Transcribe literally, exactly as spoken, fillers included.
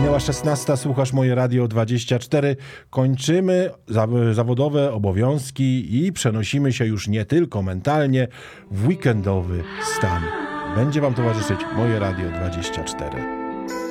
Minęła szesnasta, słuchasz Moje Radio dwadzieścia cztery. Kończymy zawodowe obowiązki i przenosimy się już nie tylko mentalnie w weekendowy stan. Będzie wam towarzyszyć Moje Radio dwadzieścia cztery.